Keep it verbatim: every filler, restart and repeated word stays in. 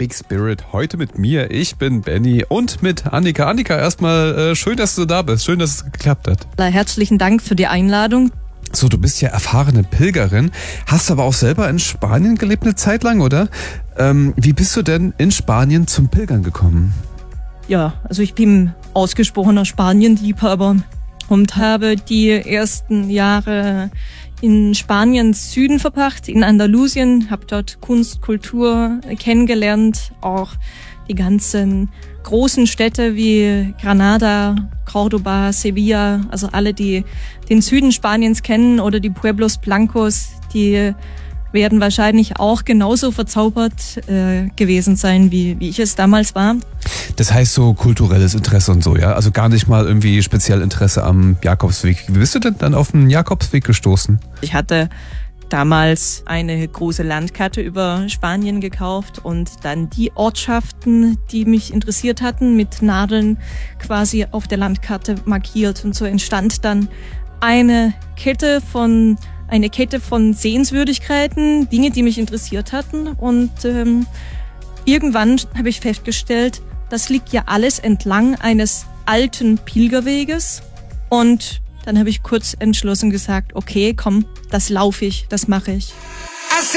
Big Spirit. Heute mit mir. Ich bin Benny und mit Annika. Annika, erstmal äh, schön, dass du da bist. Schön, dass es geklappt hat. Herzlichen Dank für die Einladung. So, du bist ja erfahrene Pilgerin, hast aber auch selber in Spanien gelebt eine Zeit lang, oder? Ähm, wie bist du denn in Spanien zum Pilgern gekommen? Ja, also ich bin ausgesprochener Spanien-Liebhaber und habe die ersten Jahre in Spaniens Süden verbracht, in Andalusien, habe dort Kunst, Kultur kennengelernt, auch die ganzen großen Städte wie Granada, Córdoba, Sevilla, also alle, die den Süden Spaniens kennen oder die Pueblos Blancos, die werden wahrscheinlich auch genauso verzaubert äh, gewesen sein, wie, wie ich es damals war. Das heißt so kulturelles Interesse und so, ja? Also gar nicht mal irgendwie speziell Interesse am Jakobsweg. Wie bist du denn dann auf den Jakobsweg gestoßen? Ich hatte damals eine große Landkarte über Spanien gekauft und dann die Ortschaften, die mich interessiert hatten, mit Nadeln quasi auf der Landkarte markiert. Und so entstand dann eine Kette von eine Kette von Sehenswürdigkeiten, Dinge, die mich interessiert hatten. Und ähm, irgendwann habe ich festgestellt, das liegt ja alles entlang eines alten Pilgerweges. Und dann habe ich kurz entschlossen gesagt, okay, komm, das laufe ich, das mache ich.